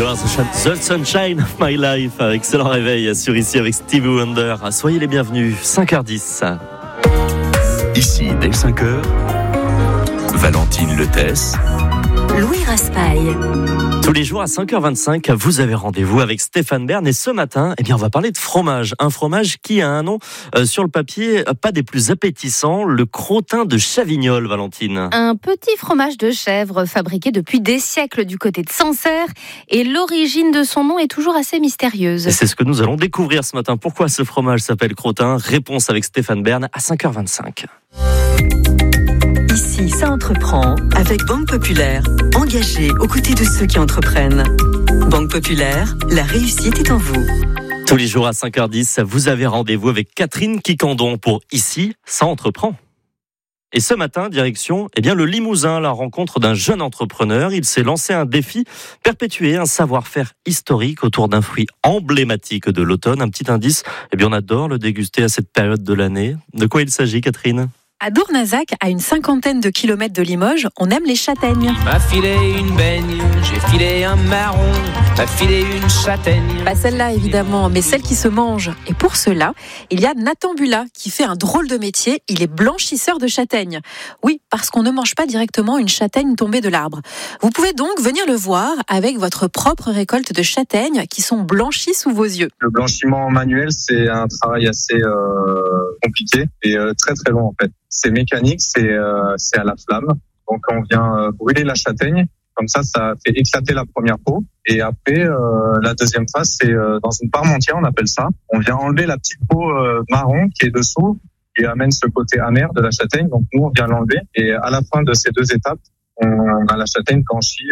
You are the sunshine of my life. Excellent réveil sur Ici avec Stevie Wonder. Soyez les bienvenus, 5h10. Ici, dès 5h, Valentine Letesse, Louis Raspail. Tous les jours à 5h25, vous avez rendez-vous avec Stéphane Bern. Et ce matin, on va parler de fromage. Un fromage qui a un nom sur le papier pas des plus appétissants, le crottin de Chavignol, Valentine. Un petit fromage de chèvre fabriqué depuis des siècles du côté de Sancerre. Et l'origine de son nom est toujours assez mystérieuse. Et c'est ce que nous allons découvrir ce matin. Pourquoi ce fromage s'appelle crottin ? Réponse avec Stéphane Bern à 5h25. Ici, ça entreprend avec Banque Populaire. Engagée aux côtés de ceux qui entreprennent. Banque Populaire, la réussite est en vous. Tous les jours à 5h10, vous avez rendez-vous avec Catherine Quicandon pour Ici, ça entreprend. Et ce matin, direction le Limousin, la rencontre d'un jeune entrepreneur. Il s'est lancé un défi, perpétuer un savoir-faire historique autour d'un fruit emblématique de l'automne. Un petit indice, on adore le déguster à cette période de l'année. De quoi il s'agit, Catherine ? À Dournazac, à une 50aine de kilomètres de Limoges, on aime les châtaignes. M'a filé une baigne, j'ai filé un marron, m'a filé une châtaigne. Pas celle-là évidemment, mais celle qui se mange. Et pour cela, il y a Nathan Bula qui fait un drôle de métier, il est blanchisseur de châtaignes. Oui, parce qu'on ne mange pas directement une châtaigne tombée de l'arbre. Vous pouvez donc venir le voir avec votre propre récolte de châtaignes qui sont blanchies sous vos yeux. Le blanchiment manuel, c'est un travail assez compliqué et très très long en fait. C'est mécanique, c'est à la flamme. Donc on vient brûler la châtaigne, comme ça fait éclater la première peau. Et après, la deuxième phase, c'est dans une parmentière, on appelle ça. On vient enlever la petite peau marron qui est dessous et amène ce côté amer de la châtaigne. Donc nous, on vient l'enlever. Et à la fin de ces deux étapes, on a la châtaigne blanchie.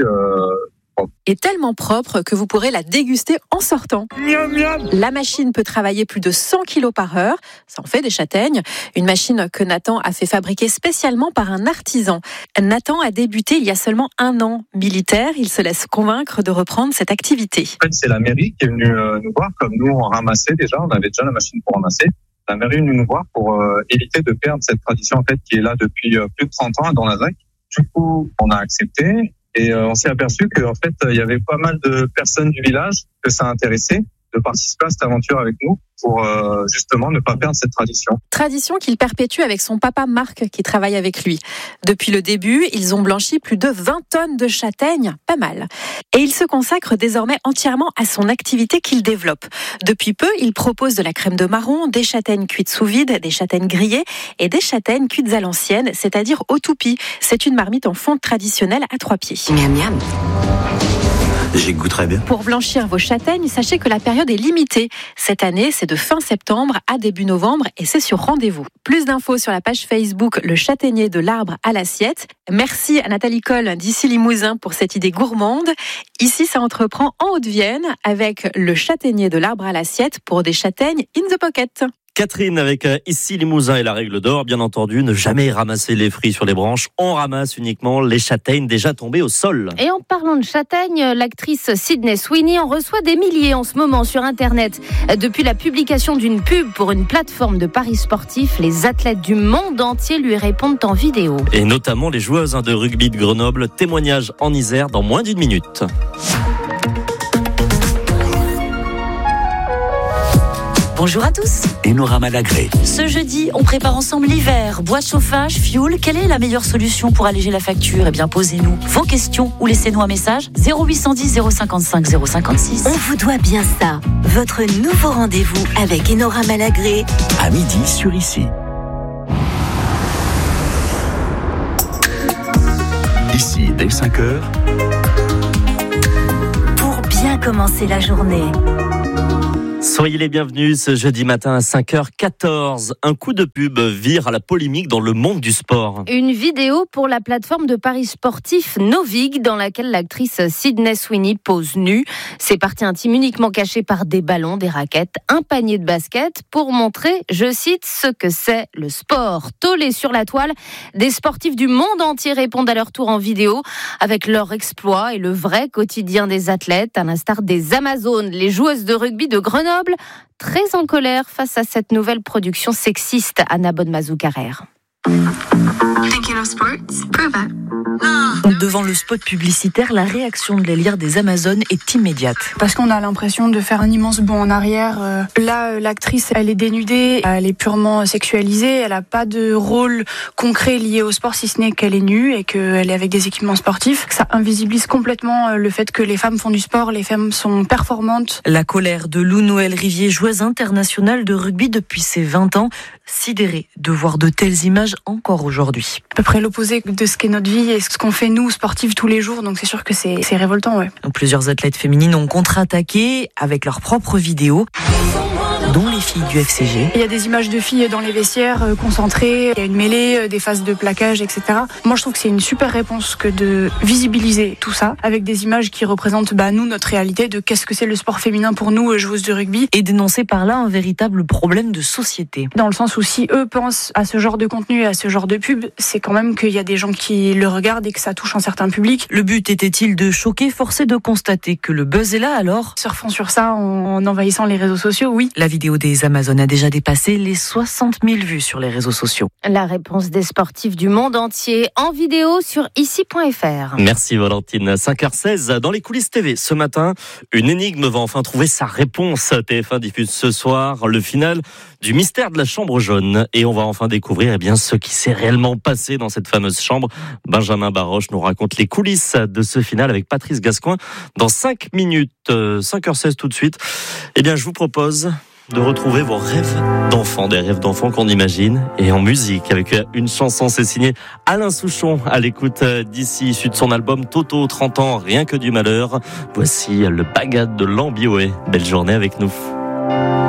Est tellement propre que vous pourrez la déguster en sortant. Miam, miam. La machine peut travailler plus de 100 kg par heure. Ça en fait des châtaignes. Une machine que Nathan a fait fabriquer spécialement par un artisan. Nathan a débuté il y a seulement 1 an. Militaire, il se laisse convaincre de reprendre cette activité. En fait, c'est la mairie qui est venue nous voir. Comme nous, on ramassait déjà. On avait déjà la machine pour ramasser. La mairie est venue nous voir pour éviter de perdre cette tradition en fait qui est là depuis plus de 30 ans dans la ZAC. Du coup, on a accepté. Et on s'est aperçu qu'en fait, il y avait pas mal de personnes du village que ça intéressait de participer à cette aventure avec nous pour justement ne pas perdre cette tradition. Tradition qu'il perpétue avec son papa Marc qui travaille avec lui. Depuis le début, ils ont blanchi plus de 20 tonnes de châtaignes, pas mal. Et il se consacre désormais entièrement à son activité qu'il développe. Depuis peu, il propose de la crème de marron, des châtaignes cuites sous vide, des châtaignes grillées et des châtaignes cuites à l'ancienne, c'est-à-dire au toupie. C'est une marmite en fonte traditionnelle à 3 pieds. Miam miam. j'y goûterai bien. Pour blanchir vos châtaignes, sachez que la période est limitée. Cette année, c'est de fin septembre à début novembre et c'est sur rendez-vous. Plus d'infos sur la page Facebook Le Châtaignier de l'arbre à l'assiette. Merci à Nathalie Coll d'Ici Limousin pour cette idée gourmande. Ici, ça entreprend en Haute-Vienne avec Le Châtaignier de l'arbre à l'assiette pour des châtaignes in the pocket. Catherine avec Ici Limousin et la règle d'or, bien entendu, ne jamais ramasser les fruits sur les branches. On ramasse uniquement les châtaignes déjà tombées au sol. Et en parlant de châtaignes, l'actrice Sydney Sweeney en reçoit des milliers en ce moment sur Internet. Depuis la publication d'une pub pour une plateforme de paris sportifs, les athlètes du monde entier lui répondent en vidéo. Et notamment les joueuses de rugby de Grenoble, témoignage en Isère dans moins d'1 minute. Bonjour à tous. Enora Malagré. Ce jeudi, on prépare ensemble l'hiver. Bois de chauffage, fioul, quelle est la meilleure solution pour alléger la facture ? Eh bien, posez-nous vos questions ou laissez-nous un message 0810 055 056. On vous doit bien ça. Votre nouveau rendez-vous avec Enora Malagré. À midi sur Ici. Ici, dès 5h. Pour bien commencer la journée. Soyez les bienvenus ce jeudi matin à 5h14. Un coup de pub vire à la polémique dans le monde du sport. Une vidéo pour la plateforme de paris sportifs Novig dans laquelle l'actrice Sydney Sweeney pose nue. Ses parties intimes uniquement cachées par des ballons, des raquettes, un panier de basket pour montrer, je cite, ce que c'est le sport. Tollé sur la toile, des sportifs du monde entier répondent à leur tour en vidéo avec leurs exploits et le vrai quotidien des athlètes, à l'instar des Amazones, les joueuses de rugby de Grenoble. Très en colère face à cette nouvelle production sexiste, Anna Bonnemazou-Carrère. Devant le spot publicitaire, la réaction de l'élire des Amazones est immédiate. Parce qu'on a l'impression de faire un immense bond en arrière. Là, l'actrice, elle est dénudée, elle est purement sexualisée, elle n'a pas de rôle concret lié au sport, si ce n'est qu'elle est nue et qu'elle est avec des équipements sportifs. Ça invisibilise complètement le fait que les femmes font du sport, les femmes sont performantes. La colère de Lou Noël Rivier, joueuse internationale de rugby depuis ses 20 ans, sidérée de voir de telles images encore aujourd'hui. À peu près l'opposé de ce qu'est notre vie et ce qu'on fait nous, sportifs, tous les jours, donc c'est sûr que c'est révoltant. Ouais. Plusieurs athlètes féminines ont contre-attaqué avec leurs propres vidéos, dont les filles du FCG. Il y a des images de filles dans les vestiaires concentrées, il y a une mêlée, des phases de plaquage, etc. Moi je trouve que c'est une super réponse que de visibiliser tout ça avec des images qui représentent nous, notre réalité de qu'est-ce que c'est le sport féminin pour nous, joueuses de rugby. Et dénoncer par là un véritable problème de société. Dans le sens où si eux pensent à ce genre de contenu et à ce genre de pub, c'est quand même qu'il y a des gens qui le regardent et que ça touche un certain public. Le but était-il de choquer? Forcé de constater que le buzz est là alors. Surfant sur ça en envahissant les réseaux sociaux, oui. La vidéo des Amazones a déjà dépassé les 60 000 vues sur les réseaux sociaux. La réponse des sportifs du monde entier en vidéo sur ici.fr. Merci Valentine. 5h16 dans les coulisses TV. Ce matin, une énigme va enfin trouver sa réponse. TF1 diffuse ce soir le final du mystère de la chambre jaune. Et on va enfin découvrir ce qui s'est réellement passé dans cette fameuse chambre. Benjamin Baroche nous raconte les coulisses de ce final avec Patrice Gascoin dans 5 minutes. 5h16 tout de suite. Je vous propose de retrouver vos rêves d'enfants, des rêves d'enfants qu'on imagine, et en musique, avec une chanson, c'est signé Alain Souchon, à l'écoute d'ici, issu de son album Toto, 30 ans, rien que du malheur. Voici le bagad de Lambiway. Belle journée avec nous.